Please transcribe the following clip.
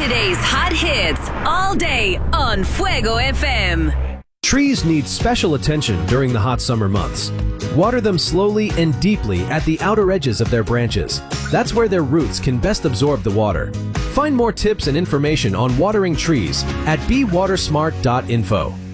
Today's hot hits all day on Fuego FM. Trees need special attention during the hot summer months. Water them slowly and deeply at the outer edges of their branches. That's where their roots can best absorb the water. Find more tips and information on watering trees at bewatersmart.info.